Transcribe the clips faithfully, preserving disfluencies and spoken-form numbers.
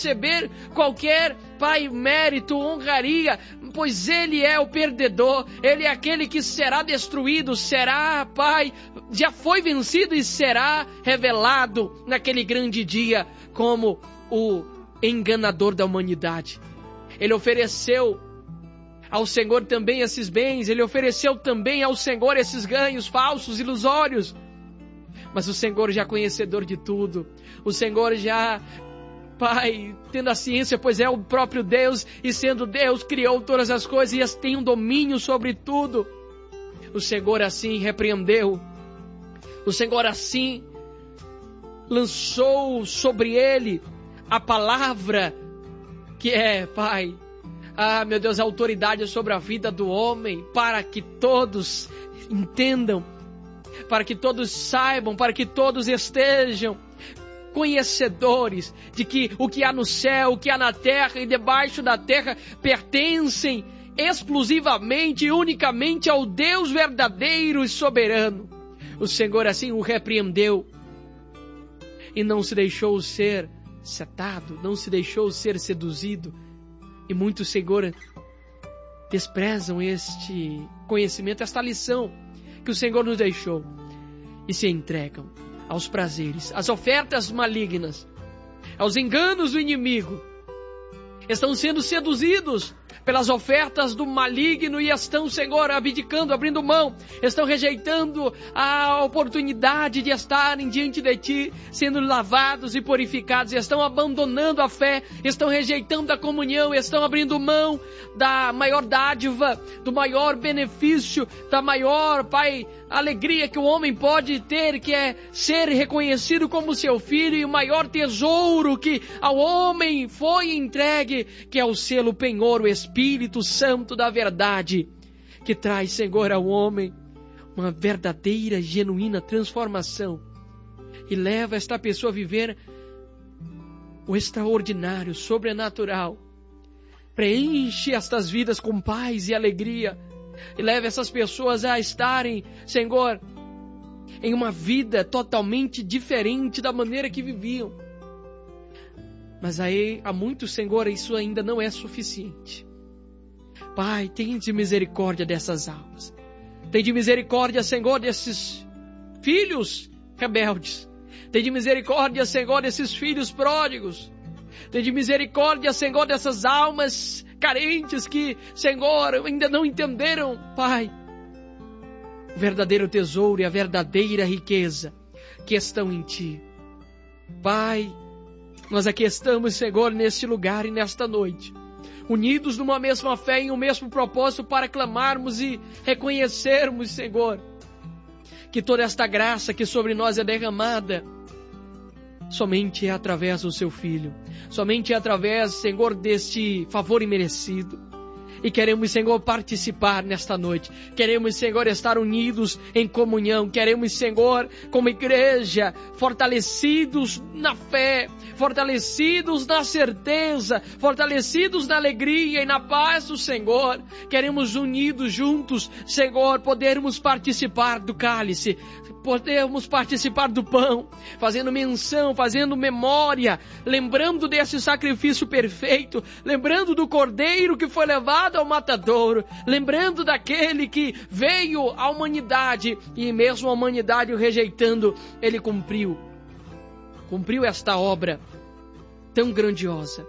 receber qualquer, Pai, mérito, honraria, pois Ele é o perdedor, Ele é aquele que será destruído, será, Pai, já foi vencido e será revelado naquele grande dia como o enganador da humanidade. Ele ofereceu ao Senhor também esses bens, Ele ofereceu também ao Senhor esses ganhos falsos, ilusórios. Mas o Senhor já é conhecedor de tudo, o Senhor já, Pai, tendo a ciência, pois é o próprio Deus, e sendo Deus, criou todas as coisas e tem um domínio sobre tudo. O Senhor assim repreendeu, o Senhor assim lançou sobre ele a palavra que é, Pai, ah, meu Deus, a autoridade sobre a vida do homem, para que todos entendam, para que todos saibam, para que todos estejam conhecedores de que o que há no céu, o que há na terra e debaixo da terra pertencem exclusivamente e unicamente ao Deus verdadeiro e soberano. O Senhor assim o repreendeu e não se deixou ser setado, não se deixou ser seduzido. E muitos, Senhor, desprezam este conhecimento, esta lição que o Senhor nos deixou e se entregam aos prazeres, às ofertas malignas, aos enganos do inimigo. Estão sendo seduzidos pelas ofertas do maligno e estão, Senhor, abdicando, abrindo mão, estão rejeitando a oportunidade de estarem diante de Ti, sendo lavados e purificados, estão abandonando a fé, estão rejeitando a comunhão, estão abrindo mão da maior dádiva, do maior benefício, da maior, Pai, alegria que o homem pode ter, que é ser reconhecido como seu filho, e o maior tesouro que ao homem foi entregue, que é o selo penhor, o Espírito Santo da verdade, que traz, Senhor, ao homem uma verdadeira, genuína transformação e leva esta pessoa a viver o extraordinário, sobrenatural. Preenche estas vidas com paz e alegria e leva essas pessoas a estarem, Senhor, em uma vida totalmente diferente da maneira que viviam. Mas aí, há muitos, Senhor, isso ainda não é suficiente. Pai, tenha de misericórdia dessas almas. Tenha de misericórdia, Senhor, desses filhos rebeldes. Tenha de misericórdia, Senhor, desses filhos pródigos. Tenha de misericórdia, Senhor, dessas almas carentes que, Senhor, ainda não entenderam, Pai, o verdadeiro tesouro e a verdadeira riqueza que estão em Ti. Pai, nós aqui estamos, Senhor, neste lugar e nesta noite, unidos numa mesma fé e em um mesmo propósito para clamarmos e reconhecermos, Senhor, que toda esta graça que sobre nós é derramada somente é através do Seu Filho, somente é através, Senhor, deste favor imerecido. E queremos, Senhor, participar nesta noite. Queremos, Senhor, estar unidos em comunhão. Queremos, Senhor, como igreja, fortalecidos na fé, fortalecidos na certeza, fortalecidos na alegria e na paz do Senhor. Queremos, unidos juntos, Senhor, podermos participar do cálice, podermos participar do pão, fazendo menção, fazendo memória, lembrando desse sacrifício perfeito, lembrando do cordeiro que foi levado ao matadouro, lembrando daquele que veio à humanidade e mesmo a humanidade o rejeitando, ele cumpriu, cumpriu esta obra tão grandiosa,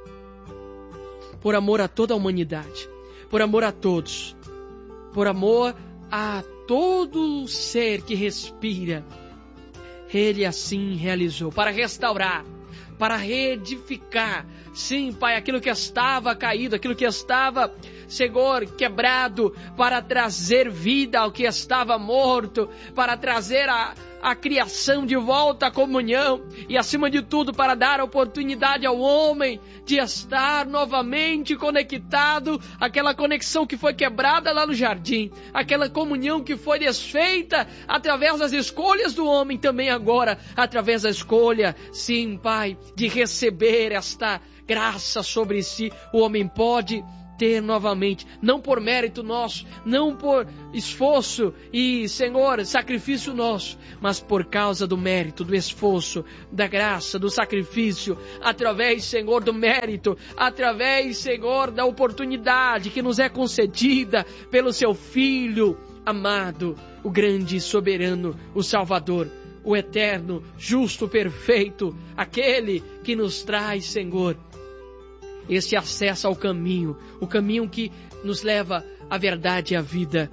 por amor a toda a humanidade, por amor a todos, por amor a todo ser que respira. Ele assim realizou, para restaurar, para reedificar, sim, Pai, aquilo que estava caído, aquilo que estava, Senhor, quebrado, para trazer vida ao que estava morto, para trazer a, a criação de volta à comunhão e, acima de tudo, para dar oportunidade ao homem de estar novamente conectado, aquela conexão que foi quebrada lá no jardim, aquela comunhão que foi desfeita através das escolhas do homem, também agora, através da escolha, sim, Pai, de receber esta graça sobre si. O homem pode ter novamente, não por mérito nosso, não por esforço e, Senhor, sacrifício nosso, mas por causa do mérito, do esforço, da graça, do sacrifício, através, Senhor, do mérito, através, Senhor, da oportunidade que nos é concedida pelo Seu Filho amado, o grande soberano, o Salvador, o eterno, justo, perfeito, aquele que nos traz, Senhor, esse acesso ao caminho, o caminho que nos leva à verdade e à vida.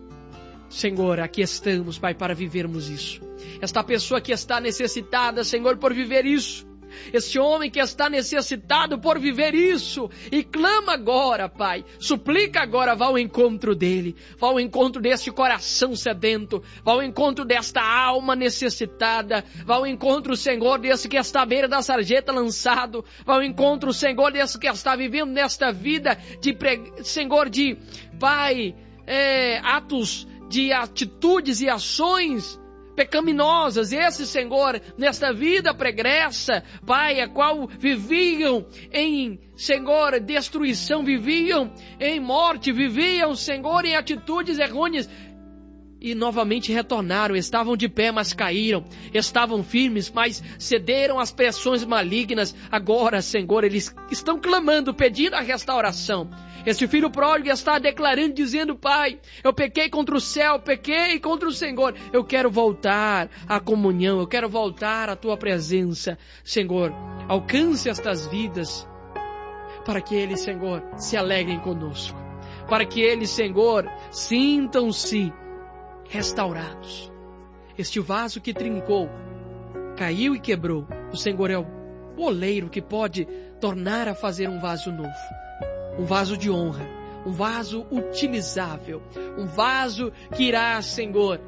Senhor, aqui estamos, Pai, para vivermos isso. Esta pessoa que está necessitada, Senhor, por viver isso. Este homem que está necessitado por viver isso e clama agora, Pai, suplica agora, vá ao encontro dele, vá ao encontro deste coração sedento, vá ao encontro desta alma necessitada, vá ao encontro, Senhor, desse que está à beira da sarjeta lançado, vá ao encontro, Senhor, desse que está vivendo nesta vida de, pre... Senhor, de, Pai, é, atos, de atitudes e ações pecaminosas, esse, Senhor, nesta vida pregressa, Pai, a qual viviam em, Senhor, destruição, viviam em morte, viviam, Senhor, em atitudes errôneas, e novamente retornaram, estavam de pé, mas caíram, estavam firmes, mas cederam às pressões malignas. Agora, Senhor, eles estão clamando, pedindo a restauração. Este filho pródigo está declarando, dizendo, Pai, eu pequei contra o céu, pequei contra o Senhor, eu quero voltar à comunhão, eu quero voltar à Tua presença. Senhor, alcance estas vidas, para que eles, Senhor, se alegrem conosco, para que eles, Senhor, sintam-se restaurados. Este vaso que trincou, caiu e quebrou, o Senhor é o oleiro que pode tornar a fazer um vaso novo. Um vaso de honra, um vaso utilizável, um vaso que irá, Senhor,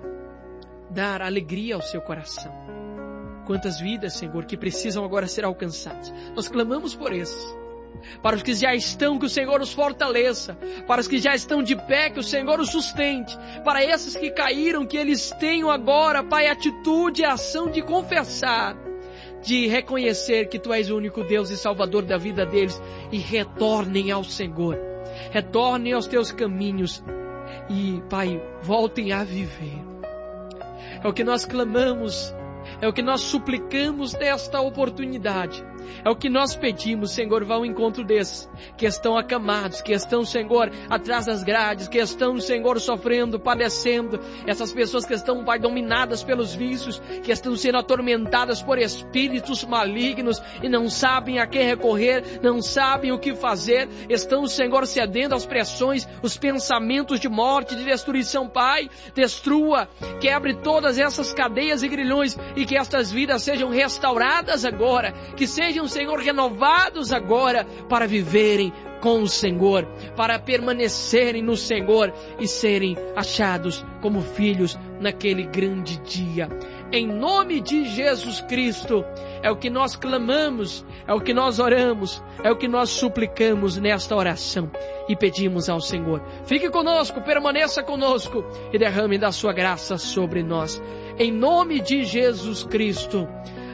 dar alegria ao seu coração. Quantas vidas, Senhor, que precisam agora ser alcançadas. Nós clamamos por esses. Para os que já estão, que o Senhor os fortaleça. Para os que já estão de pé, que o Senhor os sustente. Para esses que caíram, que eles tenham agora, Pai, atitude e ação de confessar, de reconhecer que Tu és o único Deus e Salvador da vida deles, e retornem ao Senhor, retornem aos Teus caminhos e, Pai, voltem a viver. É o que nós clamamos, é o que nós suplicamos nesta oportunidade. É o que nós pedimos, Senhor, vá ao encontro desses que estão acamados, que estão, Senhor, atrás das grades, que estão, Senhor, sofrendo, padecendo. Essas pessoas que estão, Pai, dominadas pelos vícios, que estão sendo atormentadas por espíritos malignos e não sabem a quem recorrer, não sabem o que fazer. Estão, Senhor, cedendo às pressões, os pensamentos de morte, de destruição. Pai, destrua, quebre todas essas cadeias e grilhões e que estas vidas sejam restauradas agora, que sejam, Senhor, renovados agora para viverem com o Senhor, para permanecerem no Senhor e serem achados como filhos naquele grande dia. Em nome de Jesus Cristo, é o que nós clamamos, é o que nós oramos, é o que nós suplicamos nesta oração e pedimos ao Senhor. Fique conosco, permaneça conosco e derrame da sua graça sobre nós. Em nome de Jesus Cristo.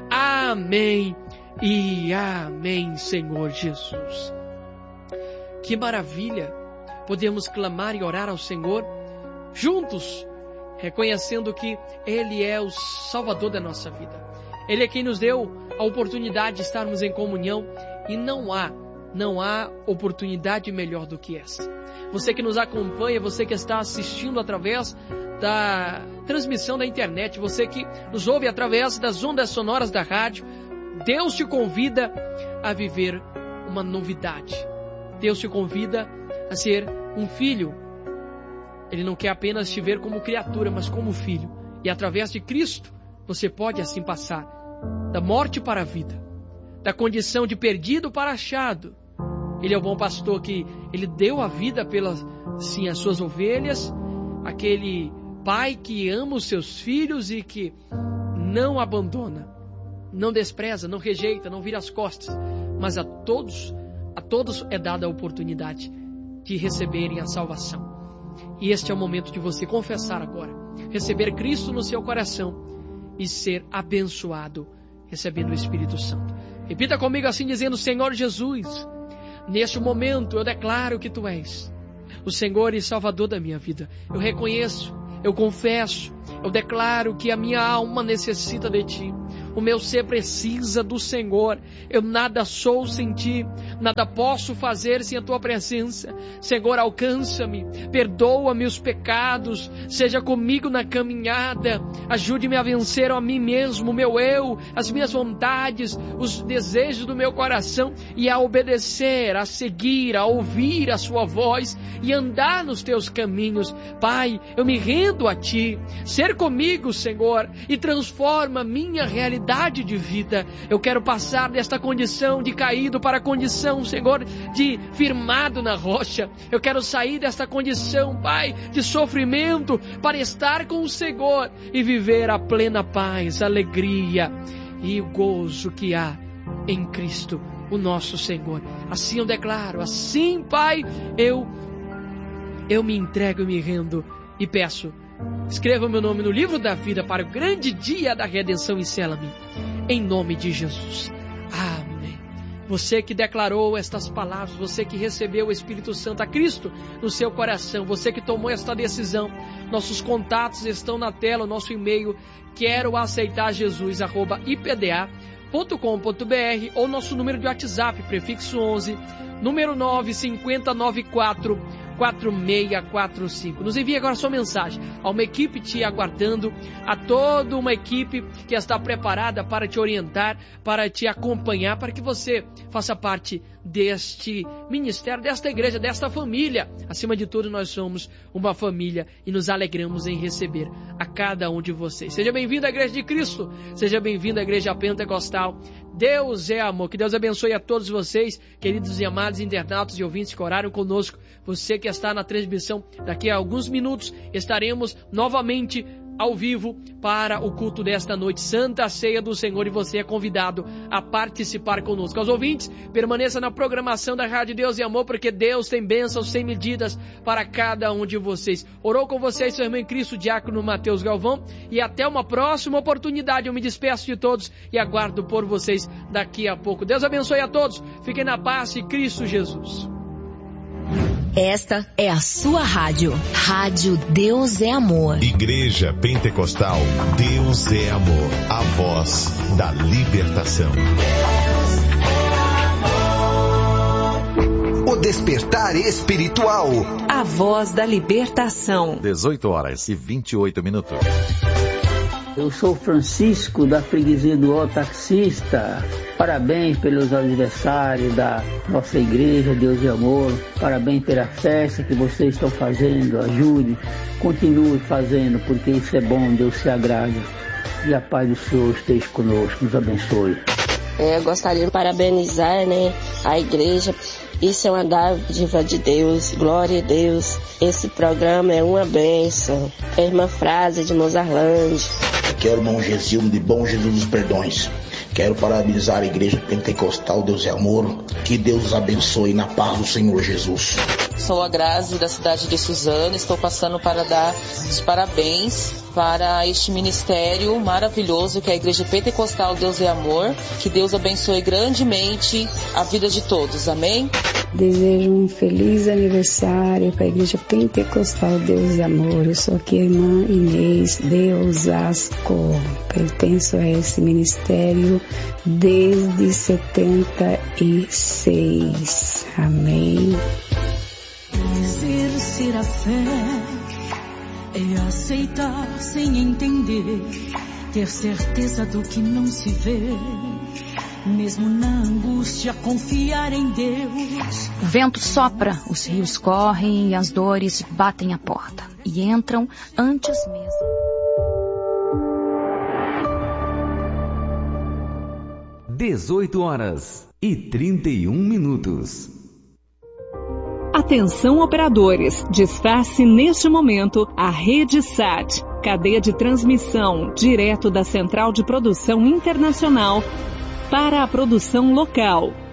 Amém. E amém, Senhor Jesus. Que maravilha podemos clamar e orar ao Senhor juntos, reconhecendo que Ele é o Salvador da nossa vida. Ele é quem nos deu a oportunidade de estarmos em comunhão e não há, não há oportunidade melhor do que essa. Você que nos acompanha, você que está assistindo através da transmissão da internet, você que nos ouve através das ondas sonoras da rádio, Deus te convida a viver uma novidade. Deus te convida a ser um filho. Ele não quer apenas te ver como criatura, mas como filho. E através de Cristo, você pode assim passar da morte para a vida, da condição de perdido para achado. Ele é o bom pastor que ele deu a vida pelas, sim, as suas ovelhas, aquele pai que ama os seus filhos e que não abandona, não despreza, não rejeita, não vira as costas, mas a todos, a todos é dada a oportunidade de receberem a salvação. E este é o momento de você confessar agora, receber Cristo no seu coração e ser abençoado, recebendo o Espírito Santo. Repita comigo assim, dizendo: Senhor Jesus, Neste momento eu declaro que Tu és o Senhor e Salvador da minha vida. Eu reconheço, eu confesso, eu declaro que a minha alma necessita de Ti. O meu ser precisa do Senhor. Eu nada sou sem Ti, nada posso fazer sem a Tua presença. Senhor, alcança-me, perdoa-me os pecados, seja comigo na caminhada, ajude-me a vencer a mim mesmo, o meu eu, as minhas vontades, os desejos do meu coração e a obedecer, a seguir, a ouvir a Sua voz e andar nos Teus caminhos. Pai, eu me rendo a Ti, ser comigo, Senhor, e transforma a minha realidade de vida. Eu quero passar desta condição de caído para a condição, Senhor, de firmado na rocha. Eu quero sair desta condição, Pai, de sofrimento para estar com o Senhor e viver a plena paz, alegria e o gozo que há em Cristo, o nosso Senhor. Assim eu declaro, assim, Pai, eu eu me entrego e me rendo e peço, escreva o meu nome no livro da vida para o grande dia da redenção e sela-me, em nome de Jesus. Amém. Você que declarou estas palavras, você que recebeu o Espírito Santo, a Cristo no seu coração, você que tomou esta decisão, nossos contatos estão na tela, o nosso e-mail, quero aceitar Jesus, arroba ipda ponto com ponto br, ou nosso número de WhatsApp, prefixo onze, número nove cinco zero nove quatro quatro seis quatro cinco. Nos envie agora sua mensagem. Há uma equipe te aguardando, há toda uma equipe que está preparada para te orientar, para te acompanhar, para que você faça parte deste ministério, desta igreja, desta família. Acima de tudo, nós somos uma família e nos alegramos em receber a cada um de vocês. Seja bem-vindo à Igreja de Cristo, seja bem-vindo à Igreja Pentecostal. Deus é amor. Que Deus abençoe a todos vocês, queridos e amados internautas e ouvintes que oraram conosco. Você que está na transmissão, daqui a alguns minutos estaremos novamente ao vivo para o culto desta noite, Santa Ceia do Senhor, e você é convidado a participar conosco. Aos ouvintes, permaneça na programação da Rádio Deus e Amor, porque Deus tem bênçãos sem medidas para cada um de vocês. Orou com vocês seu irmão em Cristo, diácono Mateus Galvão, e até uma próxima oportunidade. Eu me despeço de todos e aguardo por vocês daqui a pouco. Deus abençoe a todos, fiquem na paz de Cristo Jesus. Esta é a sua rádio. Rádio Deus é Amor. Igreja Pentecostal Deus é Amor. A voz da libertação. O despertar espiritual. A voz da libertação. dezoito horas e vinte e oito minutos. Eu sou Francisco, da freguesia do Ó Taxista. Parabéns pelos aniversários da nossa igreja, Deus e Amor. Parabéns pela festa que vocês estão fazendo. Ajude, continue fazendo, porque isso é bom, Deus se agrada. E a paz do Senhor esteja conosco, nos abençoe. É, eu gostaria de parabenizar, né, a igreja. Isso é uma dádiva de Deus, glória a Deus. Esse programa é uma bênção. É a irmã Frase de Mozarlândia. Quero, irmão Gesilmo, de Bom Jesus dos Perdões. Quero parabenizar a Igreja Pentecostal Deus é Amor. Que Deus os abençoe na paz do Senhor Jesus. Sou a Grazi, da cidade de Suzano. Estou passando para dar os parabéns para este ministério maravilhoso que é a Igreja Pentecostal Deus é Amor. Que Deus abençoe grandemente a vida de todos. Amém? Desejo um feliz aniversário para a Igreja Pentecostal Deus é Amor. Eu sou aqui a irmã Inês de Osasco. Pertenço a esse ministério desde setenta e seis. Amém. Exercer a fé é aceitar sem entender, ter certeza do que não se vê, mesmo na angústia confiar em Deus. O vento sopra, os rios correm e as dores batem a porta e entram antes mesmo. dezoito horas e trinta e um minutos. Atenção operadores, desface neste momento a Rede Sat, cadeia de transmissão direto da Central de Produção Internacional para a produção local.